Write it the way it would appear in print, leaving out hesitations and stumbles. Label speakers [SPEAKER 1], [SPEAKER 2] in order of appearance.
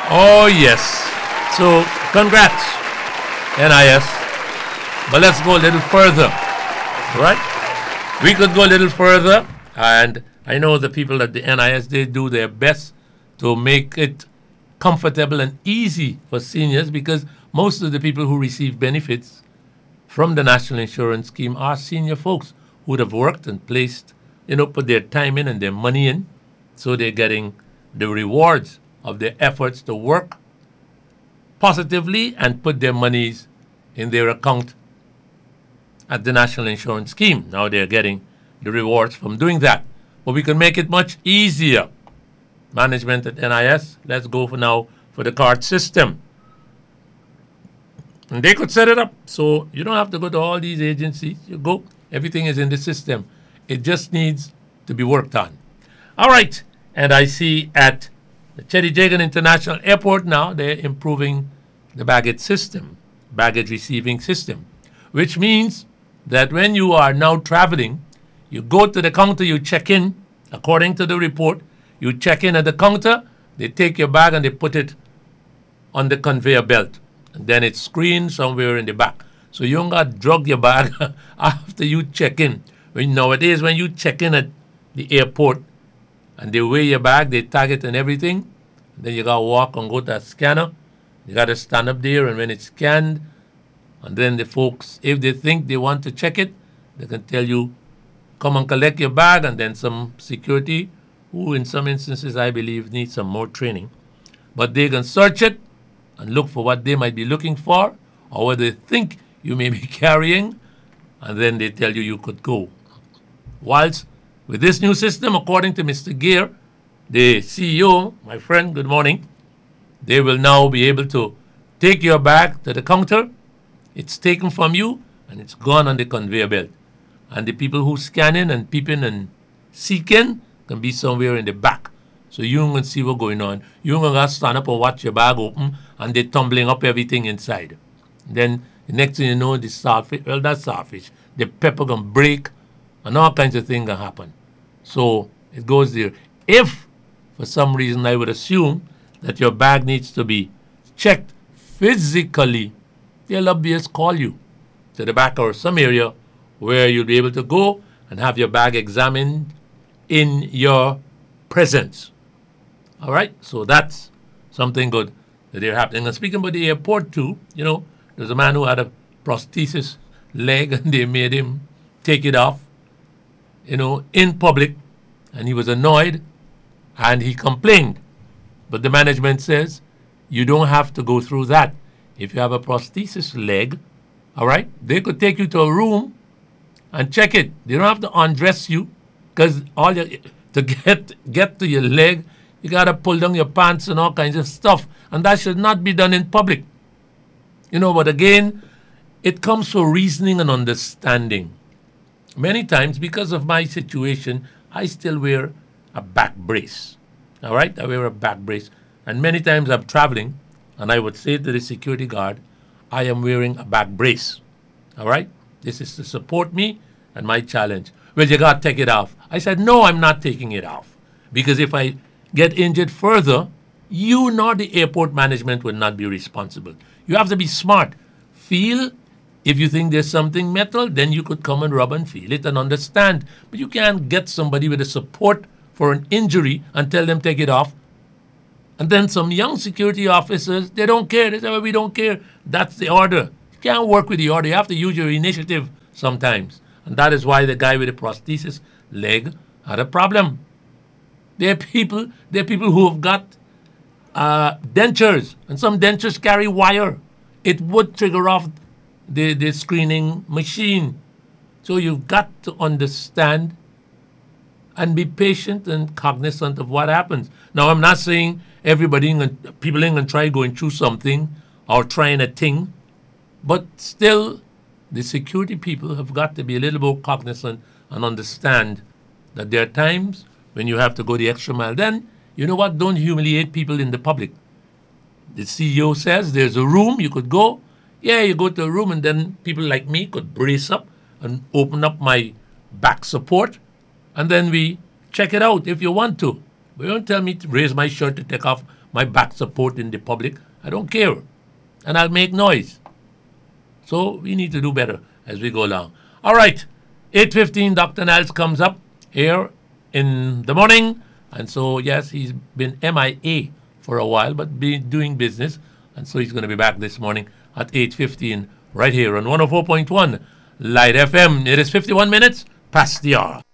[SPEAKER 1] Oh, yes. So, congrats, NIS. But let's go a little further, right? We could go a little further, and I know the people at the NIS, they do their best to make it comfortable and easy for seniors because most of the people who receive benefits from the National Insurance Scheme are senior folks who would have worked and placed, put their time in and their money in. So they're getting the rewards of their efforts to work positively and put their monies in their account at the National Insurance Scheme. Now they're getting the rewards from doing that. But we can make it much easier. Management at NIS, let's go for now for the card system. And they could set it up so you don't have to go to all these agencies. You go, everything is in the system. It just needs to be worked on. All right, and I see at the Cheddi Jagan International Airport now they're improving the baggage system, baggage receiving system, which means that when you are now traveling, you go to the counter, you check in, according to the report, you check in at the counter, they take your bag and they put it on the conveyor belt. And then it's screened somewhere in the back. So you don't got to drug your bag after you check in. Nowadays, when you check in at the airport and they weigh your bag, they tag it and everything, then you got to walk and go to a scanner. You got to stand up there, and when it's scanned, and then the folks, if they think they want to check it, they can tell you, come and collect your bag, and then some security, who in some instances I believe needs some more training. But they can search it and look for what they might be looking for or what they think you may be carrying, and then they tell you you could go. Whilst with this new system, according to Mr. Gear, the CEO, my friend, good morning, they will now be able to take your bag to the counter. It's taken from you and it's gone on the conveyor belt. And the people who scan in and peep in and seek in can be somewhere in the back. So you can see what's going on. You can stand up and watch your bag open and they're tumbling up everything inside. Then the next thing you know, the starfish, the pepper can break and all kinds of things can happen. So it goes there. If for some reason I would assume that your bag needs to be checked physically, they'll obviously call you to the back or some area where you'll be able to go and have your bag examined in your presence. All right, so that's something good that they're happening. And speaking about the airport too, there's a man who had a prosthesis leg and they made him take it off, in public, and he was annoyed and he complained. But the management says you don't have to go through that. If you have a prosthesis leg, all right, they could take you to a room and check it. They don't have to undress you because to get to your leg, you got to pull down your pants and all kinds of stuff. And that should not be done in public. But again, it comes for reasoning and understanding. Many times, because of my situation, I still wear a back brace. All right, I wear a back brace. And many times I'm traveling, and I would say to the security guard, I am wearing a back brace. All right, this is to support me and my challenge. Well, you got to take it off. I said, no, I'm not taking it off. Because if I get injured further, you nor the airport management will not be responsible. You have to be smart. Feel. If you think there's something metal, then you could come and rub and feel it and understand. But you can't get somebody with a support for an injury and tell them take it off. And then some young security officers, they don't care. They say, well, we don't care. That's the order. You can't work with the order. You have to use your initiative sometimes. And that is why the guy with the prosthesis leg had a problem. There are people who have got dentures, and some dentures carry wire. It would trigger off the screening machine. So you've got to understand and be patient and cognizant of what happens. Now, I'm not saying people ain't going to try going through something or trying a thing, but still, the security people have got to be a little more cognizant and understand that there are times when you have to go the extra mile. Then, you know what? Don't humiliate people in the public. The CEO says there's a room you could go. Yeah, you go to a room and then people like me could brace up and open up my back support and then we check it out if you want to. But don't tell me to raise my shirt to take off my back support in the public. I don't care. And I'll make noise. So we need to do better as we go along. All right. 8:15, Dr. Niles comes up here in the morning. And so, yes, he's been MIA for a while, but been doing business. And so he's going to be back this morning at 8:15 right here on 104.1 Light FM. It is 51 minutes past the hour.